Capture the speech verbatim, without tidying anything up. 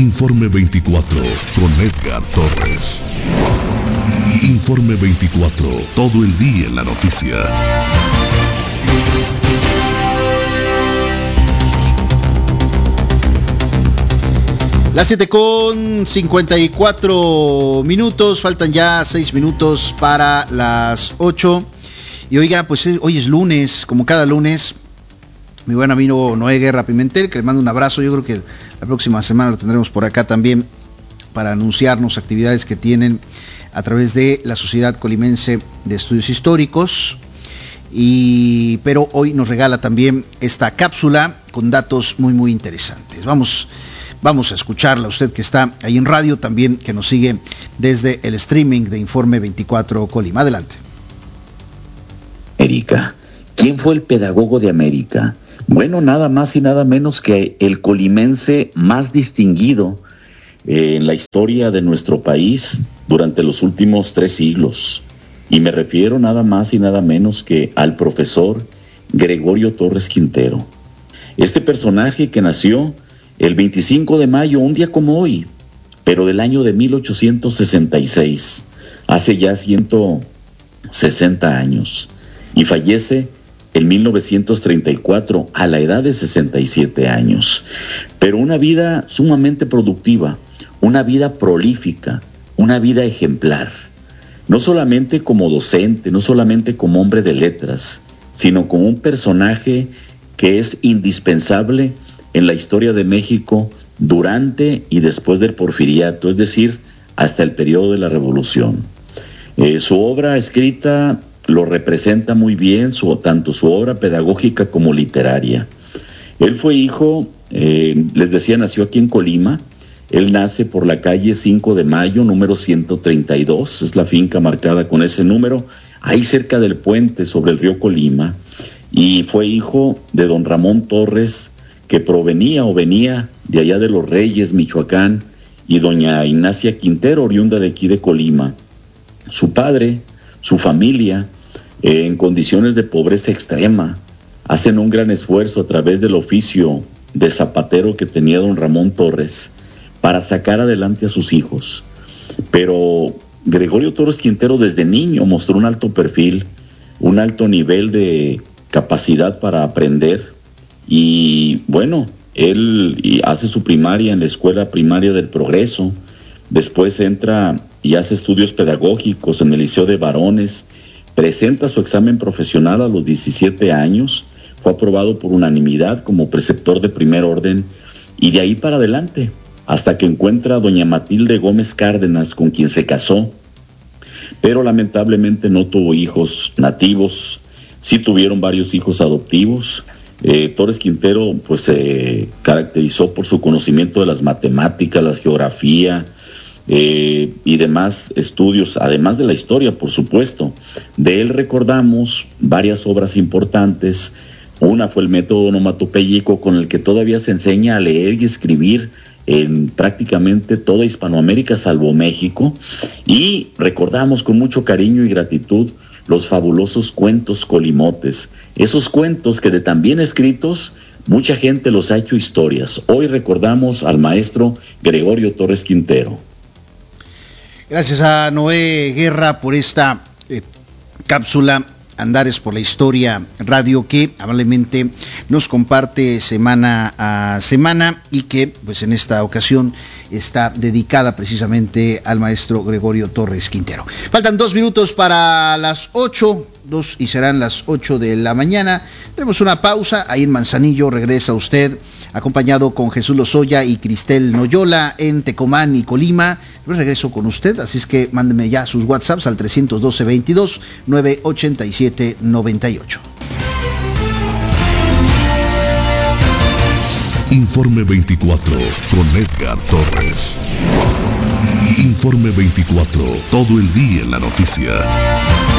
Informe veinticuatro con Edgar Torres. Informe veinticuatro, todo el día en la noticia. Las siete con cincuenta y cuatro minutos, faltan ya seis minutos para las ocho. Y oiga, pues hoy es lunes, como cada lunes. Mi buen amigo Noé Guerra Pimentel, que le mando un abrazo. Yo creo que la próxima semana lo tendremos por acá también para anunciarnos actividades que tienen a través de la Sociedad Colimense de Estudios Históricos. Y pero hoy nos regala también esta cápsula con datos muy muy interesantes. Vamos, vamos a escucharla, usted que está ahí en radio, también que nos sigue desde el streaming de Informe veinticuatro Colima. Adelante. América. ¿Quién fue el pedagogo de América? Bueno, nada más y nada menos que el colimense más distinguido eh, en la historia de nuestro país durante los últimos tres siglos. Y me refiero nada más y nada menos que al profesor Gregorio Torres Quintero. Este personaje que nació el veinticinco de mayo, un día como hoy, pero del año de mil ochocientos sesenta y seis, hace ya ciento sesenta años, y fallece en mil novecientos treinta y cuatro a la edad de sesenta y siete años. Pero una vida sumamente productiva, una vida prolífica, una vida ejemplar. No solamente como docente, no solamente como hombre de letras, sino como un personaje que es indispensable en la historia de México durante y después del Porfiriato, es decir, hasta el periodo de la Revolución. Eh, su obra escrita lo representa muy bien, su, tanto su obra pedagógica como literaria. Él fue hijo, eh, les decía, nació aquí en Colima. Él nace por la calle cinco de mayo, número ciento treinta y dos, es la finca marcada con ese número, ahí cerca del puente sobre el río Colima, y fue hijo de don Ramón Torres, que provenía o venía de allá de Los Reyes, Michoacán, y doña Ignacia Quintero, oriunda de aquí de Colima. Su padre, su familia, eh, en condiciones de pobreza extrema, hacen un gran esfuerzo a través del oficio de zapatero que tenía don Ramón Torres para sacar adelante a sus hijos. Pero Gregorio Torres Quintero desde niño mostró un alto perfil, un alto nivel de capacidad para aprender, y bueno, él hace su primaria en la Escuela Primaria del Progreso, después entra y hace estudios pedagógicos en el Liceo de Varones, presenta su examen profesional a los diecisiete años, fue aprobado por unanimidad como preceptor de primer orden, y de ahí para adelante, hasta que encuentra a doña Matilde Gómez Cárdenas, con quien se casó, pero lamentablemente no tuvo hijos nativos, sí tuvieron varios hijos adoptivos. Eh, Torres Quintero pues se eh, caracterizó por su conocimiento de las matemáticas, la geografía, Eh, y demás estudios, además de la historia, por supuesto. De él recordamos varias obras importantes. Una fue el método onomatopéyico, con el que todavía se enseña a leer y escribir en prácticamente toda Hispanoamérica, salvo México. Y recordamos con mucho cariño y gratitud los fabulosos cuentos colimotes, esos cuentos que de tan bien escritos mucha gente los ha hecho historias. Hoy recordamos al maestro Gregorio Torres Quintero. Gracias a Noé Guerra por esta eh, cápsula Andares por la Historia Radio, que amablemente nos comparte semana a semana y que pues en esta ocasión está dedicada precisamente al maestro Gregorio Torres Quintero. Faltan dos minutos para las ocho, dos y serán las ocho de la mañana. Tenemos una pausa, ahí en Manzanillo regresa usted acompañado con Jesús Lozoya y Cristel Noyola en Tecomán y Colima. Yo regreso con usted, así es que mándeme ya sus WhatsApps al trescientos doce veintidós nueve ochenta y siete noventa y ocho. Informe veinticuatro con Edgar Torres. Informe veinticuatro, todo el día en la noticia.